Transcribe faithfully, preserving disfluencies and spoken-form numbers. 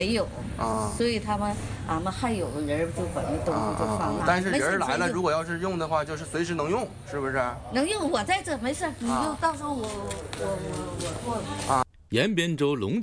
没有啊， 所以他们俺们还有人就把那东西就放那。 但是人来了，如果要是用的话，就是随时能用，是不是？ 能用，我在这没事，你就到时候我我我我过来。 延边州龙。